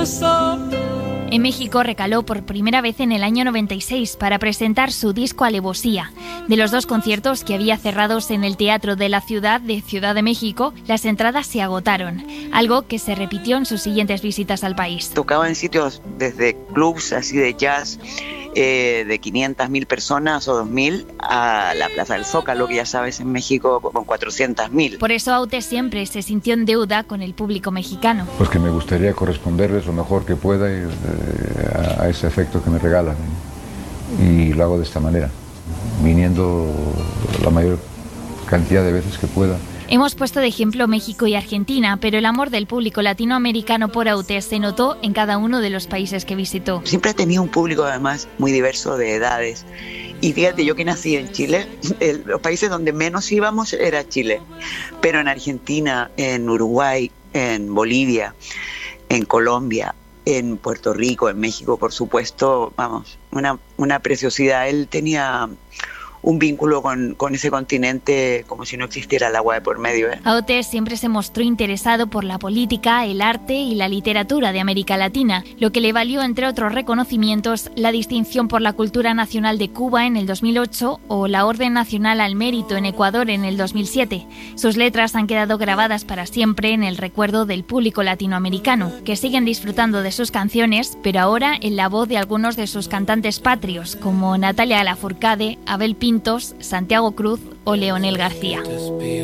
En México recaló por primera vez en el año 96 para presentar su disco Alevosía. De los 2 conciertos que había cerrados en el Teatro de la Ciudad de Ciudad de México, las entradas se agotaron, algo que se repitió en sus siguientes visitas al país. Tocaba en sitios desde clubs así de jazz de 500.000 personas o 2.000 a la Plaza del Zócalo, que ya sabes, en México con 400.000. Por eso Aute siempre se sintió en deuda con el público mexicano. Pues que me gustaría corresponderles lo mejor que pueda a ese afecto que me regalan, y lo hago de esta manera, viniendo la mayor cantidad de veces que pueda. Hemos puesto de ejemplo México y Argentina, pero el amor del público latinoamericano por Aute se notó en cada uno de los países que visitó. Siempre ha tenido un público además muy diverso de edades. Y fíjate, yo que nací en Chile, los países donde menos íbamos era Chile. Pero en Argentina, en Uruguay, en Bolivia, en Colombia, en Puerto Rico, en México, por supuesto, vamos, una preciosidad. Él tenía un vínculo con ese continente como si no existiera el agua de por medio. Aute siempre se mostró interesado por la política, el arte y la literatura de América Latina, lo que le valió, entre otros reconocimientos, la distinción por la Cultura Nacional de Cuba en el 2008 o la Orden Nacional al Mérito en Ecuador en el 2007. Sus letras han quedado grabadas para siempre en el recuerdo del público latinoamericano, que siguen disfrutando de sus canciones, pero ahora en la voz de algunos de sus cantantes patrios, como Natalia Lafourcade, Abel Pintos, Santiago Cruz o Leonel García.